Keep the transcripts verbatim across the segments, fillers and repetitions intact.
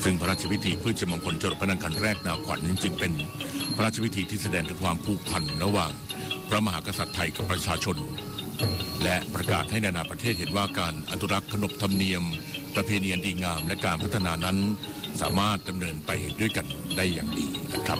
ซึ่งพระราชพิธีพืชมงคลจรดพระนางคันแรกนาขวัญจึงเป็นพระราชพิธีที่แสดงถึงความผูกพันระหว่างพระมหากษัตริย์ไทยกับประชาชนและประกาศให้นานาประเทศเห็นว่าการอนุรักษ์ขนบธรรมเนียมประเพณีอันดีงามและการพัฒนานั้นสามารถดำเนินไปด้วยกันได้อย่างดีนะครับ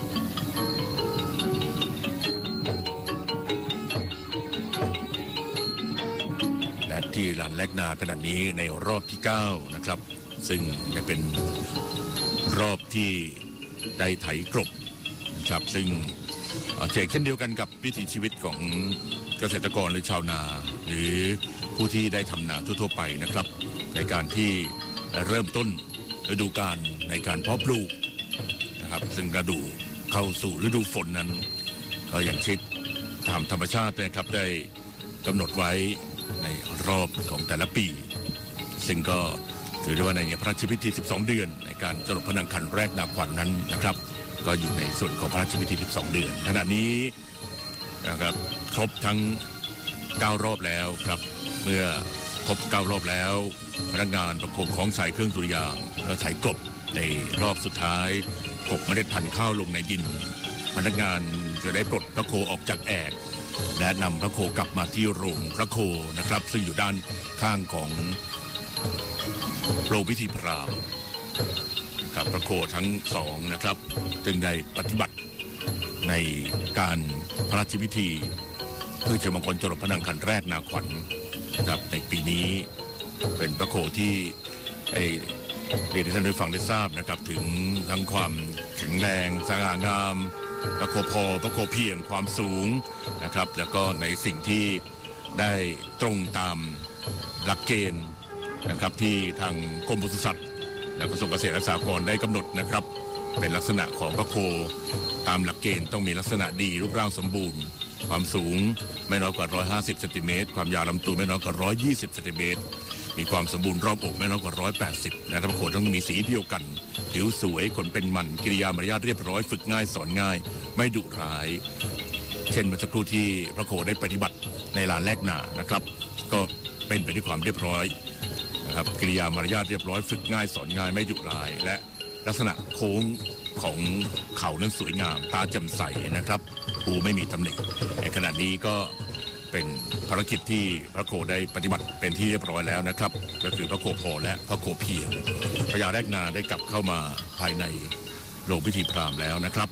และที่ลานแลกนาขณะนี้ในรอบที่เก้านะครับซึ่งจะเป็นรอบที่ได้ไถกลบนะครับซึ่งเช่นเดียวกันกับวิถีชีวิตของเกษตรกรหรือชาวนาหรือผู้ที่ได้ทำนาทั่วๆไปนะครับในการที่เริ่มต้นฤดูกาลในการเพาะปลูกนะครับซึ่งฤดูเข้าสู่ฤดูฝนนั้นก็อย่างเช่นตามธรรมชาตินะครับได้กำหนดไว้ในรอบของแต่ละปีซึ่งก็ถือได้ว่าในพระราชพิธีสิบสองเดือนในการจรดพระนางคันแรกนาขวัญ นั้นนะครับก็อยู่ในส่วนของพระราชพิธีสิบสองเดือนขณะนี้นะครับครบทั้งเก้ารอบแล้วครับเมื่อครบเก้ารอบแล้วพนักงานประกบของใส่เครื่องดุริยางค์และใส่กลบในรอบสุดท้ายกบเมล็ดพันธุ์ข้าวลงในดินพนักงานจะได้ปลดพระโคออกจากแอกและนำพระโคกลับมาที่โรงพระโคนะครับซึ่งอยู่ด้านข้างของโรงพิธีพราหมณ์กับพระโคทั้งสองนะครับจึงได้ปฏิบัติในการพระราชพิธีเพื่อเฉลิมมงคลจรดพระนางคันแรกนาขวัญครับในปีนี้เป็นพระโคที่ไอเรียนให้ท่านได้ฟังได้ทราบนะครับถึงทั้งความแข็งแรงสง่างามพระโคพอพระโคเพียงความสูงนะครับแล้วก็ในสิ่งที่ได้ตรงตามหลักเกณฑ์นะครับที่ทางกรมปศุสัตว์และกระทรวงเกษตรและสหกรณ์ได้กำหนดนะครับเป็นลักษณะของพระโคตามหลักเกณฑ์ต้องมีลักษณะดีรูปร่างสมบูรณ์ความสูงไม่น้อยกว่าหนึ่งร้อยห้าสิบเซนติเมตรความยาวลำตัวไม่น้อยกว่าหนึ่งร้อยยี่สิบเซนติเมตรมีความสมบูรณ์รอบอกไม่น้อยกว่าหนึ่งร้อยแปดสิบและพระโคต้องมีสีเดียวกันผิวสวยขนเป็นมันกิริยามารยาทเรียบร้อยฝึกง่ายสอนง่ายไม่ดุร้ายเช่นเมื่อสักครู่ที่พระโคได้ปฏิบัติในลานแลกนานะครับก็เป็นไปด้วยความเรียบร้อยนะครับกิริยามารยาทเรียบร้อยฝึกง่ายสอนง่ายไม่ดุร้ายและลักษณะโค้งของเขานั้นสวยงามตาแจ่มใสนะครับหูไม่มีตำหนิในขณะนี้ก็เป็นภารกิจที่พระโคได้ปฏิบัติเป็นที่เรียบร้อยแล้วนะครับก็คือพระโคพอและพระโคเพียงพญาแรกนาได้กลับเข้ามาภายในโรงพิธีพราหมณ์แล้วนะครับ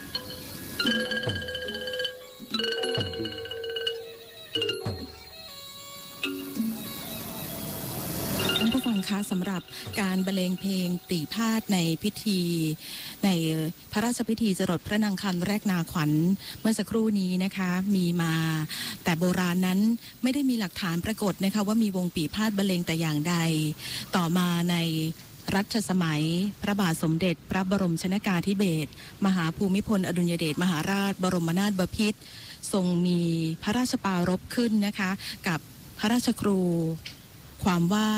ท่านผู้ฟังคะสำหรับการบรรเลงเพลงปรีพาทย์ในพิธีในพระราชพิธีจรดพระนางคันแรกนาขวัญเมื่อสักครู่นี้นะคะมีมาแต่โบราณนั้นไม่ได้มีหลักฐานปรากฏนะคะว่ามีวงปรีพาทย์บรรเลงแต่อย่างใดต่อมาในรัชสมัยพระบาทสมเด็จพระบรมชนกาธิเบศรมหาภูมิพลอดุลยเดชมหาราชบรมนาถบพิตรทรงมีพระราชปรารภขึ้นนะคะกับพระราชครูความว่า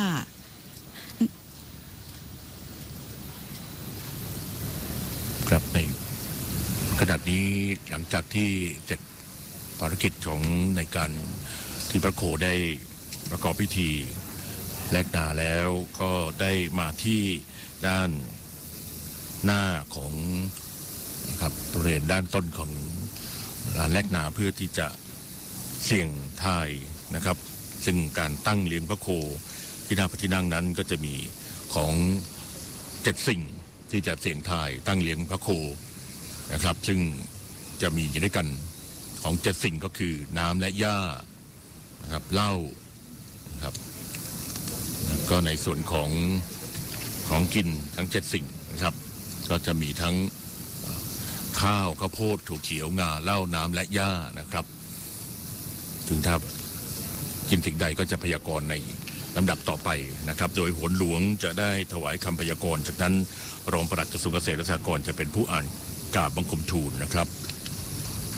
ครับในขณะนี้หลังจากที่เสร็จภารกิจของในการที่พระโคได้ประกอบพิธีแลกนาแล้วก็ได้มาที่ด้านหน้าของครับบริเวณด้านต้นของลานแลกนาเพื่อที่จะเสี่ยงทายนะครับซึ่งการตั้งเลี้ยงพระโคที่หน้าพระที่นั่งนั้นก็จะมีของเจ็ดสิ่งที่จะเสี่ยงทายตั้งเลี้ยงพระโคนะครับซึ่งจะมีอยู่ด้วยกันของเจ็ดสิ่งก็คือน้ำและหญ้านะครับเหล้านะครับก็ในส่วนของของกินทั้งเจ็ดสิ่งนะครับก็จะมีทั้งข้าวข้าวโพดถั่วเขียวงาเหล้าน้ำและหญ้านะครับถึงถ้ากินสิ่งใดก็จะพยากรณ์ในลำดับต่อไปนะครับโดยโหนหลวงจะได้ถวายคำพยากรณ์จากนั้นรองปลัดกระทรวงเกษตรและสหกรณ์จะเป็นผู้อ่านกราบบังคมทูลนะครับ